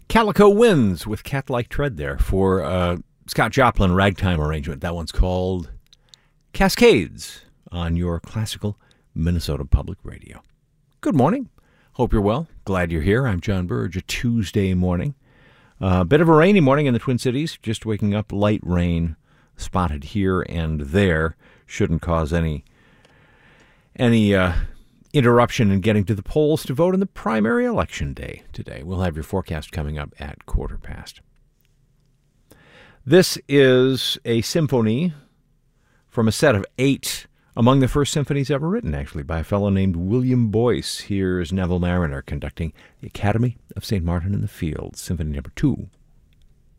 Calico Winds with Cat-Like Tread there for Scott Joplin ragtime arrangement. That one's called Cascades on your classical Minnesota Public Radio. Good morning. Hope you're well. Glad you're here. I'm John Burge. A Tuesday morning. A bit of a rainy morning in the Twin Cities. Just waking up. Light rain spotted here and there. Shouldn't cause any interruption in getting to the polls to vote in the primary election day today. We'll have your forecast coming up at 1:15. This is a symphony from a set of 8, among the first symphonies ever written, actually, by a fellow named William Boyce. Here's Neville Marriner conducting the Academy of St. Martin in the Fields, Symphony No. 2.